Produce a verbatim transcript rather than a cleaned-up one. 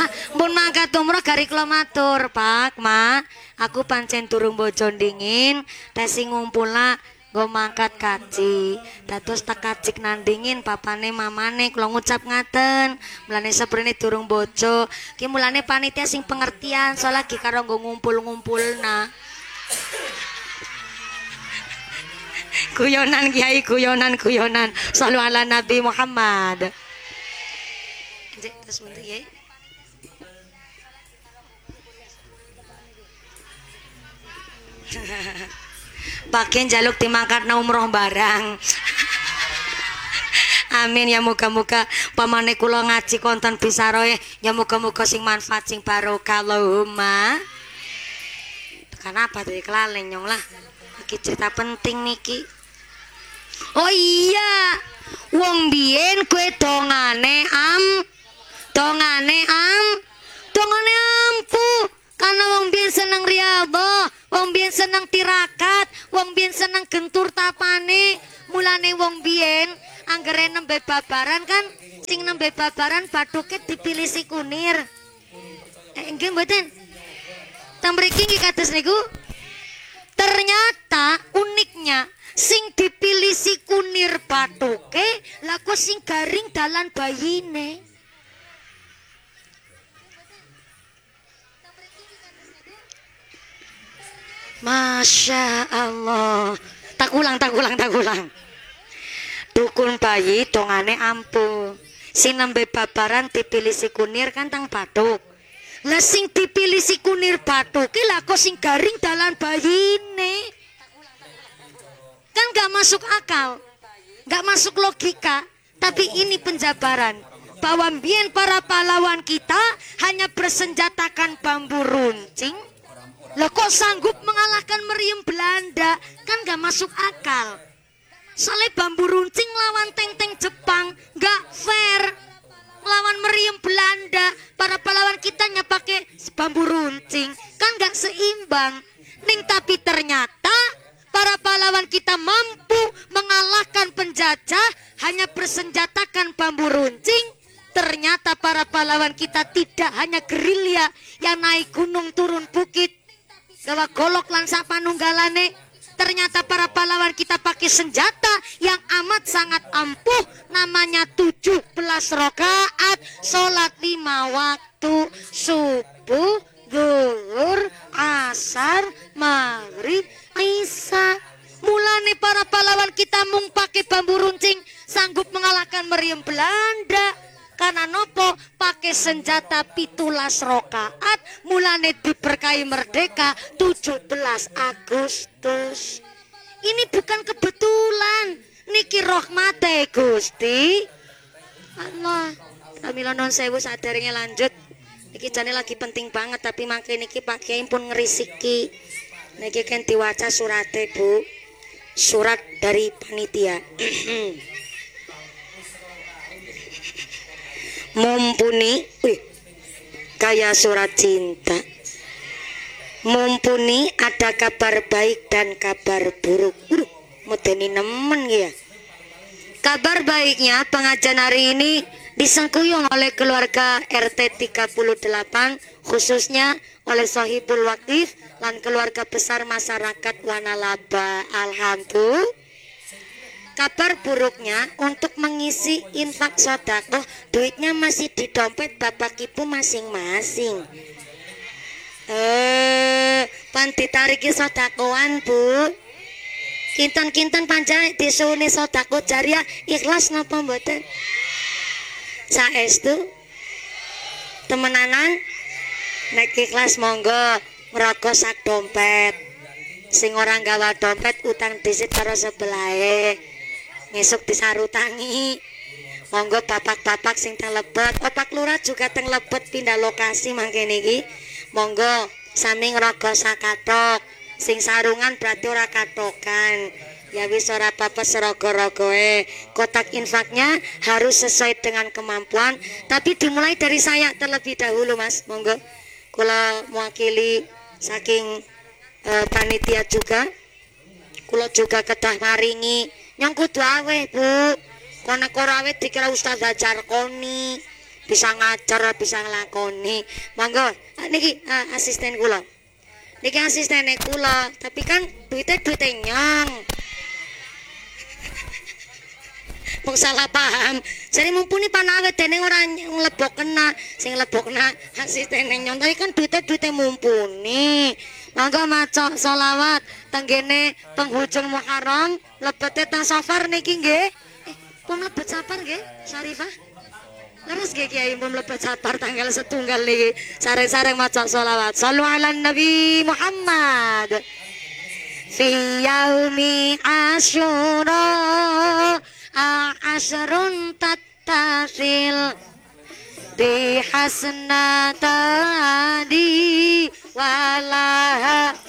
Pun mangkat umroh gari kula matur, Pak, Mak. Aku pancen durung bojo dingin, tesi ngumpulna nggo mangkat kaji. Dados tak kajik nandingin papane mamane kula ngucap ngaten. Mulane seprene durung bojo. Ki mulane panitia sing pengertian soal lagi karo nggo ngumpul-ngumpulna. Guyonan Kiai, guyonan guyonan. Shallu ala Nabi Muhammad. Terus bentar ya. Pakai jaluk dimangkatna umroh barang. Amin ya muga-muga pamane kula ngaji konten bisaroe ya muga-muga sing manfaat sing barokah Allahumma. Kenapa tadi kelalen nyong lah. Iki cerita penting niki. Oh iya, wong biyen kue dongane am, dongane am, dongane ampuh. Karena wong biyen seneng riyadhah, wong biyen seneng tirakat, wong biyen seneng gentur tapane. Mulane wong biyen anggere nembe babaran kan, sing nembe babaran bathuke dipilih si kunir. Eh, nggih mboten? Teng mriki nggih kados niku. Ternyata uniknya sing dipilih si kunir bathuke lha kok sing garing dalan bayine. Masya Allah. Tak ulang, tak ulang, tak ulang. Dukun bayi dongane ampuh. Sing nembe babaran dipilih si kunir kan tang bathuk. Lah sing dipilih si kunir bathuke lha kok sing garing dalan bayine. Kan gak masuk akal, gak masuk logika. Tapi ini penjabaran bahwa mbien para pahlawan kita hanya bersenjatakan bambu runcing. Lah kok sanggup mengalahkan meriam Belanda? Kan gak masuk akal. Soalnya bambu runcing lawan teng-teng Jepang gak fair. Lawan meriam Belanda, para pahlawan kitanya pakai bambu runcing, kan gak seimbang. Ning tapi ternyata para pahlawan kita mampu mengalahkan penjajah hanya bersenjatakan bambu runcing. Ternyata para pahlawan kita tidak hanya gerilya yang naik gunung turun bukit, gawa golok lan sapanunggalane. Ternyata para pahlawan kita pakai senjata yang amat sangat ampuh, namanya tujuh belas rakaat sholat lima waktu, subuh, zuhur, asar, maghrib, isya. Mulane para pahlawan kita mung pakai bambu runcing sanggup mengalahkan meriam Belanda. Karena nopo pakai senjata pitulas rokaat. Mulane diberkahi merdeka tujuh belas Agustus. Ini bukan kebetulan, niki rahmate Gusti Allah. Kamila non sewu saderenge lanjut. Niki jane lagi penting banget tapi mangke niki Pak Kiai pun ngerisiki. Niki kan diwaca surate Bu. Surat dari panitia. Mumpuni, wih, kayak surat cinta. Mumpuni ada kabar baik dan kabar buruk. Uh, medeni nemen ya. Kabar baiknya pengajian hari ini disengkuyung oleh keluarga R T tiga puluh delapan, khususnya oleh Sohibul Wakif dan keluarga besar masyarakat Wanalaba. Alhamdulillah. Kabar buruknya untuk mengisi infak sodakoh, duitnya masih di dompet bapak ibu masing-masing. Eh, pan ditariki sodakohan Bu. Kinten-kinten panjang disuwuni sodakoh jariah ikhlas napa mboten? Saestu temenanan nek ikhlas monggo ngroko sak dompet. Sing orang gawa dompet utang disit karo sebelahe. Ngesuk disarutangi. Monggo bapak-bapak sing teng Lebet, Bapak Lurah juga teng Lebet pindah lokasi mangke niki. Monggo sami ngraga sakatok. Sing sarungan berarti ora katokan. Ya wis ora apa-apa serogo-rogoe. Kotak infaknya harus sesuai dengan kemampuan, tapi dimulai dari saya terlebih dahulu Mas. Monggo kula mewakili saking uh, panitia juga. Kula juga kedah maringi nyong kudu aweh Bu, kono karo aweh dikira Ustazah Jarkoni, bisa ngajar, bisa nglakoni. Monggo, niki uh, asisten kula. Niki asistene kula, tapi kan duitnya duitnya nyong. Wong salah paham. Jadi mumpuni panawe dene ora nglebokna, sing nglebokna asistene nyong, tapi kan duitnya duitnya mumpuni. Monggo maca selawat tenggene penghujung Muharram, lebete teng Safar niki nggih. Eh, pun lebet Safar nggih, Syarifah. Leres nggih Kiai pun lebet Safar tanggal setunggal niki. Sareng-sareng maca selawat. Shallu ala Nabi Muhammad. Fi yaumi Asyura asrun tattasil bi hasnatadi walaha